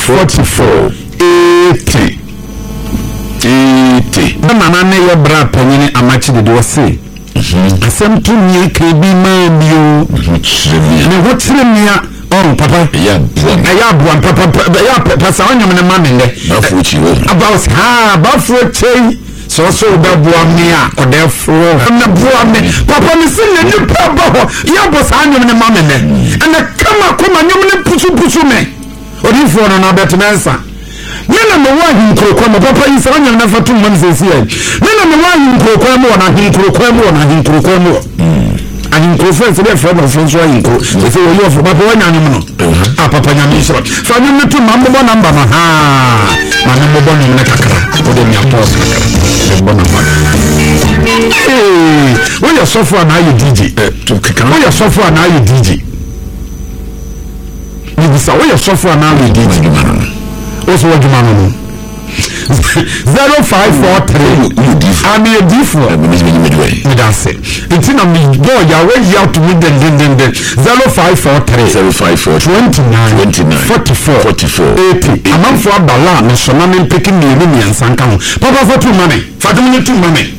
44 80 nana ne ye bra panyini amachi de wo se asem to nia ka bi ma bio ne ho tiremia papa ya buan papa ya pasa onyam ne ma me ne bafuchi wo about bafuchi so da buan me a odefro na buan me papa me sin ne papa ho ya bosa onyam ne ma me ne na kama nyam ne pusu me odifo no na betmensa nena me wa hinkrokwa mo papa yi sara nyana fatu man sesi ai nena me wa hinkrokwa mo na hinkrokwa mo ahinkrofo se be from so hinkro se wo yo fo papa wa nyana mo no papa nyana so fa nyam ne tu mambo namba ma na mo bonu ne kakra o de mi atos kakra de bona ma wo ya sofo na ayi DJ wo ya sofo na ayi DJ ni bisa wo ya sofo na ayi DJ also what you man 0543 I'm a different that's it it's in a me boy you already out to win the 0543 29 44 80 among for bala no so na me picking me and sanka papa for 2 money for 2 money